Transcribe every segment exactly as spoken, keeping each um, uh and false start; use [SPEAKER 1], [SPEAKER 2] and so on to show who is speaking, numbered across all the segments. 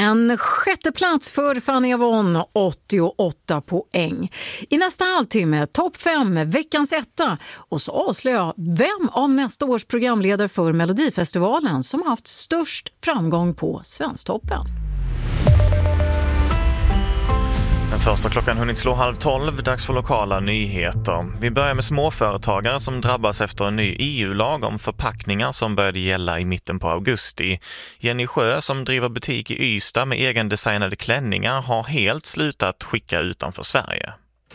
[SPEAKER 1] En sjätte plats för Fanny Avon, åttioåtta poäng. I nästa halvtimme, topp fem, veckans etta. Och så avslöjar jag vem av nästa års programledare för Melodifestivalen som har haft störst framgång på Svensktoppen.
[SPEAKER 2] Den första klockan hunnit slå halv tolv, dags för lokala nyheter. Vi börjar med småföretagare som drabbas efter en ny E U-lag om förpackningar som började gälla i mitten på augusti. Jenny Sjö som driver butik i Ystad med egendesignade klänningar har helt slutat skicka utanför Sverige.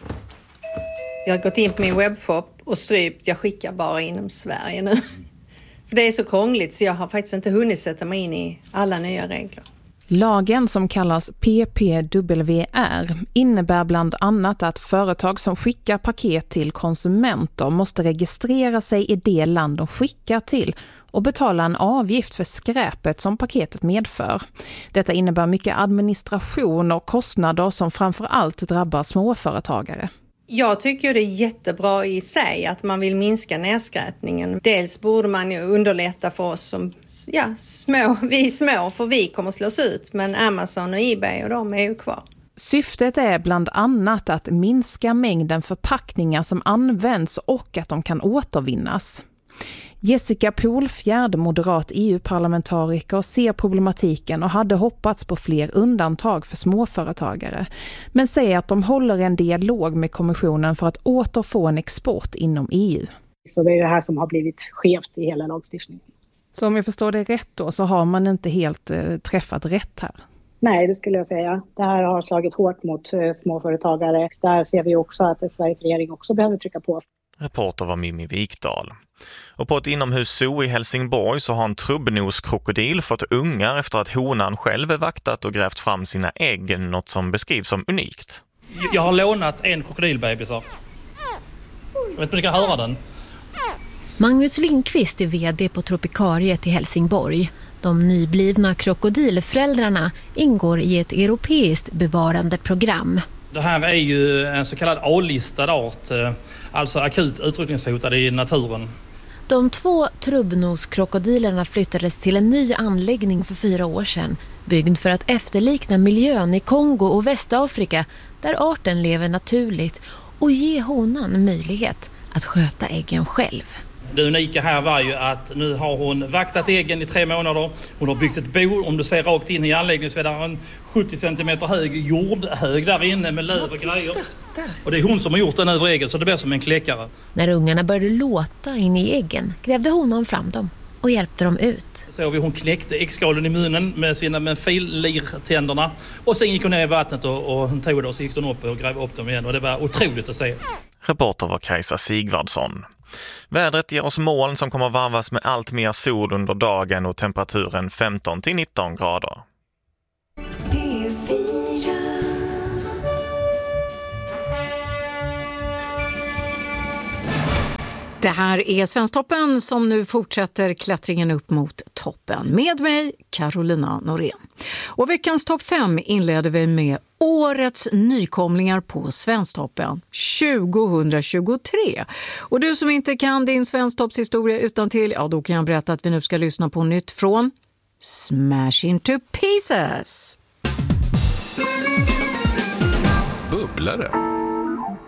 [SPEAKER 3] Jag har gått in på min webbshop och strypt, jag skickar bara inom Sverige nu. För det är så krångligt så jag har faktiskt inte hunnit sätta mig in i alla nya regler.
[SPEAKER 4] Lagen som kallas P P W R innebär bland annat att företag som skickar paket till konsumenter måste registrera sig i det land de skickar till och betala en avgift för skräpet som paketet medför. Detta innebär mycket administration och kostnader som framför allt drabbar småföretagare.
[SPEAKER 3] Jag tycker det är jättebra i sig att man vill minska nedskräpningen. Dels borde man ju underlätta för oss som ja, små, vi är små för vi kommer slås ut. Men Amazon och eBay och de är ju kvar.
[SPEAKER 4] Syftet är bland annat att minska mängden förpackningar som används och att de kan återvinnas. Jessica Polfjärd, moderat E U-parlamentariker, ser problematiken och hade hoppats på fler undantag för småföretagare. Men säger att de håller en dialog med kommissionen för att återfå en export inom E U.
[SPEAKER 5] Så det är det här som har blivit skevt i hela lagstiftningen.
[SPEAKER 4] Så om jag förstår det rätt då så har man inte helt eh, träffat rätt här?
[SPEAKER 5] Nej, det skulle jag säga. Det här har slagit hårt mot eh, småföretagare. Där ser vi också att Sveriges regering också behöver trycka på.
[SPEAKER 2] Reporter var Mimmi Wikdahl. Och på ett inomhuszoo i Helsingborg så har en trubbnoskrokodil fått ungar efter att honan själv vaktat och grävt fram sina ägg, något som beskrivs som unikt.
[SPEAKER 6] Jag har lånat en krokodilbebisar. Jag vet inte om ni kan höra den.
[SPEAKER 7] Magnus Lindqvist är vd på Tropikariet i Helsingborg. De nyblivna krokodilföräldrarna ingår i ett europeiskt bevarande program.
[SPEAKER 6] Det här är ju en så kallad A-listad art, alltså akut utrotningshotad i naturen.
[SPEAKER 7] De två trubbnoskrokodilerna flyttades till en ny anläggning för fyra år sedan, byggd för att efterlikna miljön i Kongo och Västafrika, där arten lever naturligt, och ge honan möjlighet att sköta äggen själv.
[SPEAKER 6] Det unika här var ju att nu har hon vaktat äggen i tre månader. Hon har byggt ett bo. Om du ser rakt in i anläggningen så är det en sjuttio centimeter hög jordhög där inne med löv och grejer. Och det är hon som har gjort den över äggen så det blir som en kläckare.
[SPEAKER 7] När ungarna började låta in i äggen grävde honan fram dem och hjälpte dem ut.
[SPEAKER 6] Så vi hon knäckte äggskalen i munnen med sina med fillirtänderna. Och sen gick hon ner i vattnet och, och hon tog det och så gick hon upp och grävde upp dem igen. Och det var otroligt att se.
[SPEAKER 2] Reporter var Kajsa Sigvardsson. Vädret ger oss moln som kommer varvas med allt mer sol under dagen och temperaturen femton till nitton grader.
[SPEAKER 1] Det här är Svensktoppen som nu fortsätter klättringen upp mot toppen. Med mig, Carolina Norén. Och veckans topp fem inleder vi med årets nykomlingar på Svensktoppen tjugohundratjugotre. Och du som inte kan din Svensktoppshistoria utan till, ja då kan jag berätta att vi nu ska lyssna på nytt från Smash Into Pieces.
[SPEAKER 8] Bubblare.